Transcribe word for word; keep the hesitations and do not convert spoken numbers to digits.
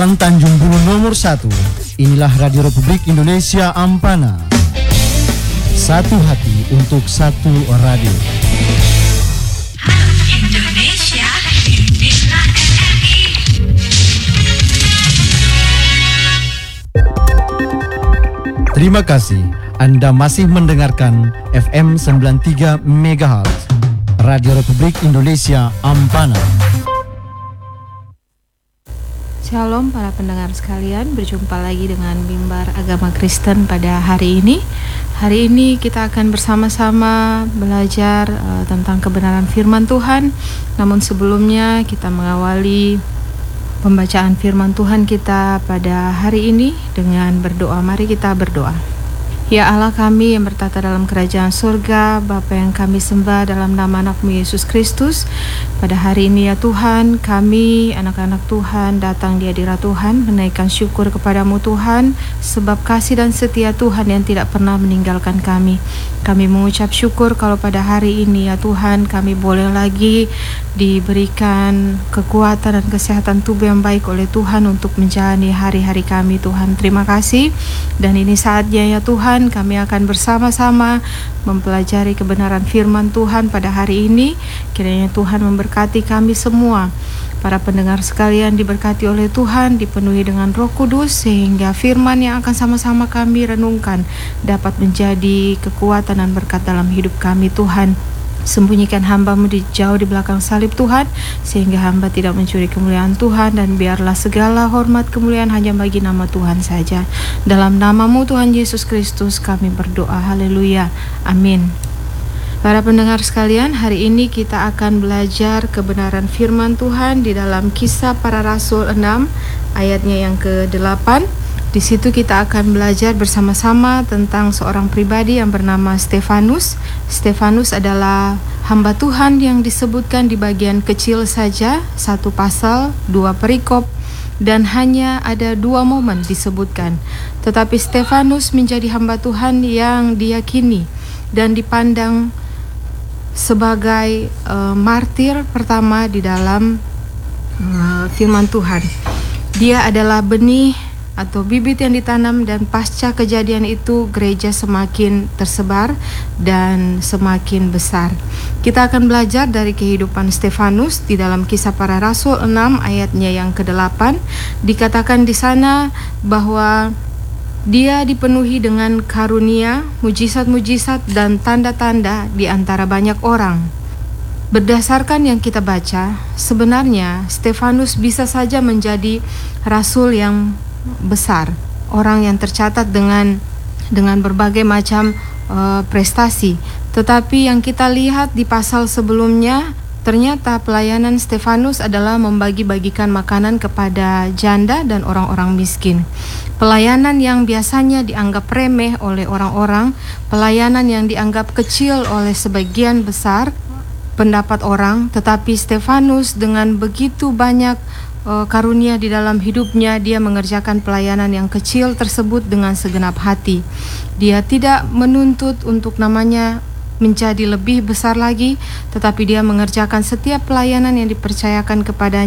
Tanjung Bulu nomor satu. Inilah Radio Republik Indonesia Ampana. Satu hati untuk satu radio. Indonesia, Bismillah R R I. Terima kasih Anda masih mendengarkan F M sembilan puluh tiga megahertz Radio Republik Indonesia Ampana. Shalom para pendengar sekalian, berjumpa lagi dengan Mimbar Agama Kristen pada hari ini. Hari ini kita akan bersama-sama belajar uh, tentang kebenaran firman Tuhan. Namun sebelumnya kita mengawali pembacaan firman Tuhan kita pada hari ini dengan berdoa. Mari kita berdoa. Ya Allah kami yang bertata dalam kerajaan surga, Bapa yang kami sembah dalam nama anak-Mu Yesus Kristus, pada hari ini ya Tuhan, kami anak-anak Tuhan datang di hadirat Tuhan, menaikkan syukur kepadamu Tuhan, sebab kasih dan setia Tuhan yang tidak pernah meninggalkan kami. Kami mengucap syukur kalau pada hari ini ya Tuhan, kami boleh lagi diberikan kekuatan dan kesehatan tubuh yang baik oleh Tuhan untuk menjalani hari-hari kami Tuhan. Terima kasih, dan ini saatnya ya Tuhan, kami akan bersama-sama mempelajari kebenaran firman Tuhan pada hari ini. Kiranya Tuhan memberkati kami semua. Para pendengar sekalian diberkati oleh Tuhan, dipenuhi dengan Roh Kudus, sehingga firman yang akan sama-sama kami renungkan dapat menjadi kekuatan dan berkat dalam hidup kami Tuhan. Sembunyikan hamba-Mu di jauh di belakang salib Tuhan, sehingga hamba tidak mencuri kemuliaan Tuhan, dan biarlah segala hormat kemuliaan hanya bagi nama Tuhan saja. Dalam nama-Mu Tuhan Yesus Kristus kami berdoa, haleluya, amin. Para pendengar sekalian, hari ini kita akan belajar kebenaran firman Tuhan di dalam Kisah Para Rasul enam ayatnya yang kedelapan. Di situ kita akan belajar bersama-sama tentang seorang pribadi yang bernama Stefanus. Stefanus adalah hamba Tuhan yang disebutkan di bagian kecil saja, satu pasal, dua perikop, dan hanya ada dua momen disebutkan. Tetapi Stefanus menjadi hamba Tuhan yang diyakini dan dipandang sebagai uh, martir pertama di dalam uh, firman Tuhan. Dia adalah benih atau bibit yang ditanam, dan pasca kejadian itu gereja semakin tersebar dan semakin besar. Kita akan belajar dari kehidupan Stefanus di dalam Kisah Para Rasul enam ayatnya yang kedelapan. Dikatakan di sana bahwa dia dipenuhi dengan karunia, mujizat-mujizat dan tanda-tanda di antara banyak orang. Berdasarkan yang kita baca, sebenarnya Stefanus bisa saja menjadi rasul yang besar, orang yang tercatat dengan dengan berbagai macam uh, prestasi. Tetapi yang kita lihat di pasal sebelumnya, ternyata pelayanan Stefanus adalah membagi-bagikan makanan kepada janda dan orang-orang miskin. Pelayanan yang biasanya dianggap remeh oleh orang-orang, pelayanan yang dianggap kecil oleh sebagian besar pendapat orang, tetapi Stefanus dengan begitu banyak Uh, karunia di dalam hidupnya, dia mengerjakan pelayanan yang kecil tersebut dengan segenap hati. Dia tidak menuntut untuk namanya menjadi lebih besar lagi, tetapi dia mengerjakan setiap pelayanan yang dipercayakan kepadanya